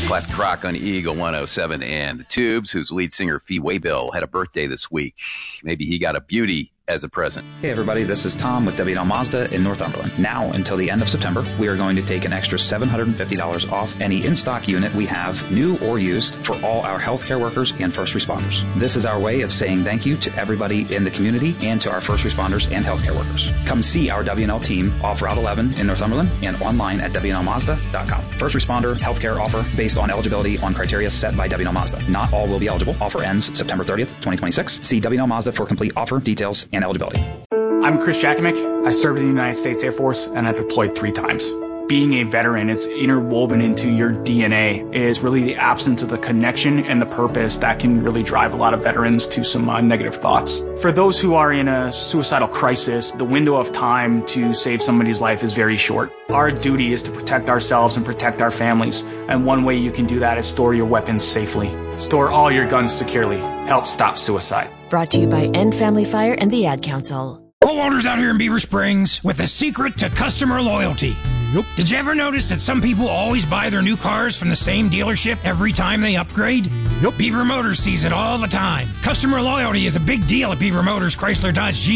Clef Croc on Eagle 107 and the Tubes, whose lead singer Fee Waybill had a birthday this week. Maybe he got a beauty as a present. Hey everybody, this is Tom with W&L Mazda in Northumberland. Now until the end of September, we are going to take an extra $750 off any in-stock unit we have, new or used, for all our healthcare workers and first responders. This is our way of saying thank you to everybody in the community and to our first responders and healthcare workers. Come see our W&L team off Route 11 in Northumberland and online at WNLMazda.com. First responder healthcare offer based on eligibility on criteria set by W&L Mazda. Not all will be eligible. Offer ends September 30th, 2026. See W&L Mazda for complete offer, details, and eligibility. I'm Chris Jakomick. I served in the United States Air Force and I deployed 3 times. Being a veteran, it's interwoven into your DNA. It is really the absence of the connection and the purpose that can really drive a lot of veterans to some negative thoughts. For those who are in a suicidal crisis, the window of time to save somebody's life is very short. Our duty is to protect ourselves and protect our families. And one way you can do that is store your weapons safely. Store all your guns securely. Help stop suicide. Brought to you by End Family Fire and the Ad Council. Walters out here in Beaver Springs with the secret to customer loyalty. Nope. Did you ever notice that some people always buy their new cars from the same dealership every time they upgrade? Nope. Beaver Motors sees it all the time. Customer loyalty is a big deal at Beaver Motors, Chrysler, Dodge, Jeep.